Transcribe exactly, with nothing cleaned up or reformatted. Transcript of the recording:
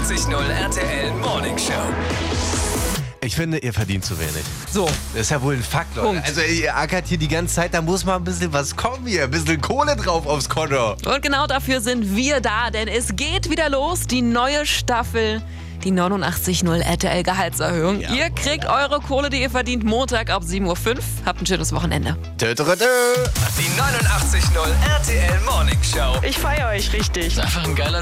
neunundachtzig Komma null R T L Morning Show. Ich finde, ihr verdient zu wenig. So. Das ist ja wohl ein Fakt, Leute. Punkt. Also ihr ackert hier die ganze Zeit, da muss mal ein bisschen was kommen hier. Ein bisschen Kohle drauf aufs Konto. Und genau dafür sind wir da, denn es geht wieder los, die neue Staffel, die neunundachtzig Komma null R T L Gehaltserhöhung. Ja. Ihr kriegt eure Kohle, die ihr verdient, Montag ab sieben Uhr fünf. Habt ein schönes Wochenende. Tö, tö, tö. Die neunundachtzig Komma null R T L Morning Show. Ich feiere euch richtig. Einfach ein geiler